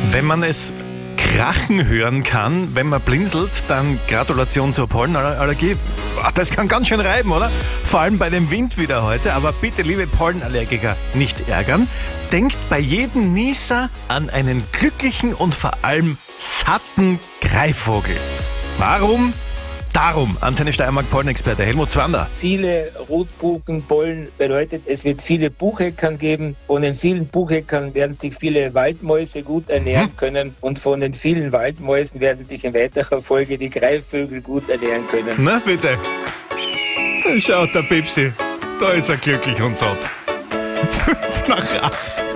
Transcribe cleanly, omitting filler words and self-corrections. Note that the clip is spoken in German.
Wenn man es krachen hören kann, wenn man blinzelt, dann Gratulation zur Pollenallergie. Das kann ganz schön reiben, oder? Vor allem bei dem Wind wieder heute. Aber bitte, liebe Pollenallergiker, nicht ärgern. Denkt bei jedem Nieser an einen glücklichen und vor allem satten Greifvogel. Warum? Darum, Antenne Steiermark Pollenexperte Helmut Zwander. Viele Rotbuchenpollen bedeutet, es wird viele Bucheckern geben. Von den vielen Bucheckern werden sich viele Waldmäuse gut ernähren können und von den vielen Waldmäusen werden sich in weiterer Folge die Greifvögel gut ernähren können. Na bitte. Schaut der Pepsi, da ist er glücklich und satt. 5 nach 8.